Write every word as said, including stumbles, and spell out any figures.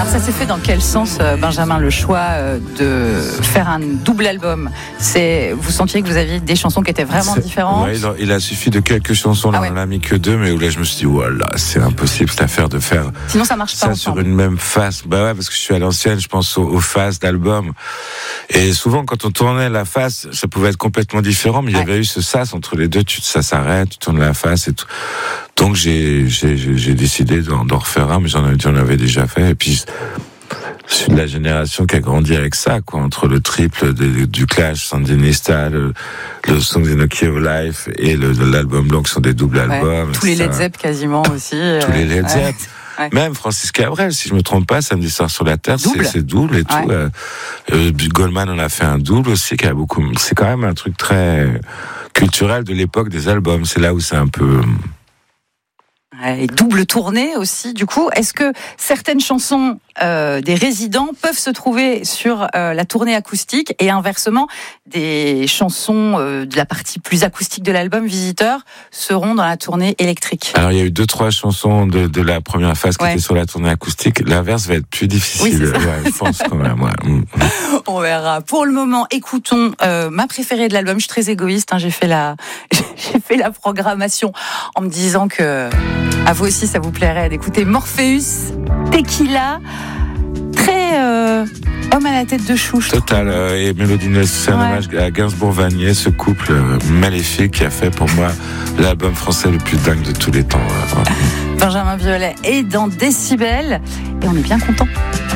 Alors ça s'est fait dans quel sens, Benjamin, le choix de faire un double album? C'est, vous sentiez que vous aviez des chansons qui étaient vraiment c'est, différentes? Ouais, il a suffi de quelques chansons, là, ah ouais. on n'en a mis que deux, mais où là je me suis dit, voilà, c'est impossible cette affaire de faire. Sinon ça marche pas ça ensemble. Sur une même face. Bah ouais, parce que je suis à l'ancienne, je pense aux, aux faces d'albums. Et souvent, quand on tournait la face, ça pouvait être complètement différent, mais il y ouais. avait eu ce sas entre les deux, tu, ça s'arrête, tu tournes la face et tout. Donc j'ai, j'ai, j'ai décidé d'en, d'en refaire un, mais j'en avais, j'en avais déjà fait. Et puis, je suis de la génération qui a grandi avec ça, quoi, entre le triple de, du Clash, Sandinista, le, le Songs in a Key of Life et le, l'album blanc qui sont des doubles ouais. albums. Tous les Led Zepp quasiment aussi. Tous les Led Zepp. Ouais. Ouais. Même Francis Cabrel, si je me trompe pas, Samedi soir sur la Terre, double. C'est, c'est double et ouais. tout. Euh, euh, Goldman en a fait un double aussi, qui a beaucoup. C'est quand même un truc très culturel de l'époque des albums. C'est là où c'est un peu. Et double tournée aussi, du coup. Est-ce que certaines chansons euh, des résidents peuvent se trouver sur euh, la tournée acoustique et inversement, des chansons euh, de la partie plus acoustique de l'album Visiteur seront dans la tournée électrique? Alors, il y a eu deux, trois chansons de, de la première phase qui ouais. étaient sur la tournée acoustique. L'inverse va être plus difficile, oui, ouais, je pense quand même. Ouais. On verra. Pour le moment, écoutons euh, ma préférée de l'album. Je suis très égoïste, hein, j'ai fait la, j'ai fait la programmation en me disant que à vous aussi, ça vous plairait d'écouter Morpheus, Tequila, très euh, homme à la tête de chouche. Total, euh, et Mélodie Nelson, c'est un hommage à Gainsbourg-Vanier, ce couple euh, maléfique qui a fait pour moi l'album français le plus dingue de tous les temps. Euh, Benjamin Biolay est dans Décibel et on est bien content.